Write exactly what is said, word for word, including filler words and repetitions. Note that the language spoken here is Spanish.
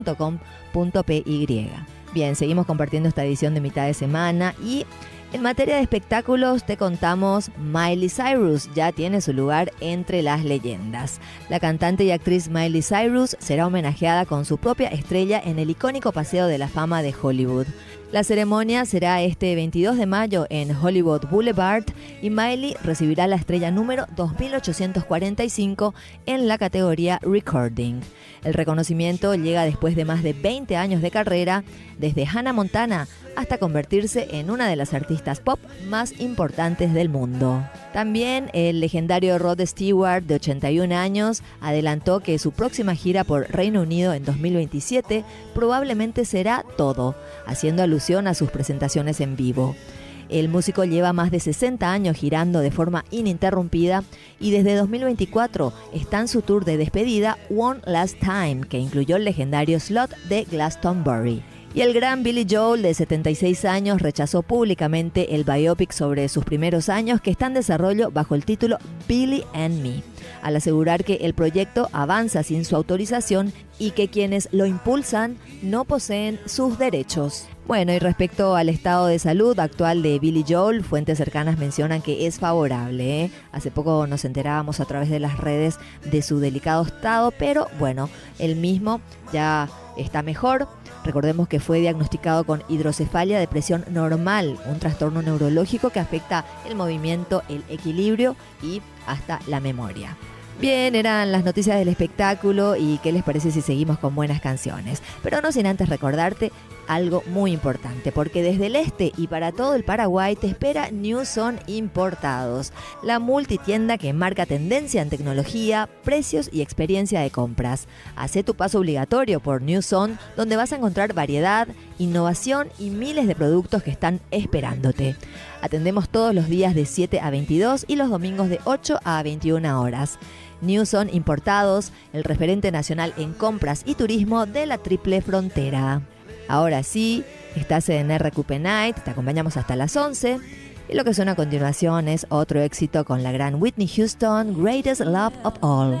punto com punto p y. Bien, seguimos compartiendo esta edición de mitad de semana y en materia de espectáculos te contamos Miley Cyrus ya tiene su lugar entre las leyendas. La cantante y actriz Miley Cyrus será homenajeada con su propia estrella en el icónico Paseo de la Fama de Hollywood. La ceremonia será este veintidós de mayo en Hollywood Boulevard y Miley recibirá la estrella número dos mil ochocientos cuarenta y cinco en la categoría Recording. El reconocimiento llega después de más de veinte años de carrera, desde Hannah Montana hasta convertirse en una de las artistas pop más importantes del mundo. También el legendario Rod Stewart, de ochenta y un años, adelantó que su próxima gira por Reino Unido en dos mil veintisiete probablemente será todo, haciendo alusión a sus presentaciones en vivo. El músico lleva más de sesenta años girando de forma ininterrumpida y desde dos mil veinticuatro está en su tour de despedida One Last Time, que incluyó el legendario slot de Glastonbury. Y el gran Billy Joel, de setenta y seis años, rechazó públicamente el biopic sobre sus primeros años que está en desarrollo bajo el título Billy and Me, al asegurar que el proyecto avanza sin su autorización y que quienes lo impulsan no poseen sus derechos. Bueno, y respecto al estado de salud actual de Billy Joel, fuentes cercanas mencionan que es favorable, ¿eh? Hace poco nos enterábamos a través de las redes de su delicado estado, pero bueno, él mismo ya está mejor. Recordemos que fue diagnosticado con hidrocefalia de presión normal, un trastorno neurológico que afecta el movimiento, el equilibrio y hasta la memoria. Bien, eran las noticias del espectáculo y qué les parece si seguimos con buenas canciones. Pero no sin antes recordarte algo muy importante, porque desde el este y para todo el Paraguay te espera New Zone Importados, la multitienda que marca tendencia en tecnología, precios y experiencia de compras. Hacé tu paso obligatorio por New Zone, donde vas a encontrar variedad, innovación y miles de productos que están esperándote. Atendemos todos los días de siete a veintidós y los domingos de ocho a veintiuna horas. New Zone Importados, el referente nacional en compras y turismo de la Triple Frontera. Ahora sí, estás en R Q P Night, te acompañamos hasta las once. Y lo que suena a continuación es otro éxito con la gran Whitney Houston, Greatest Love of All.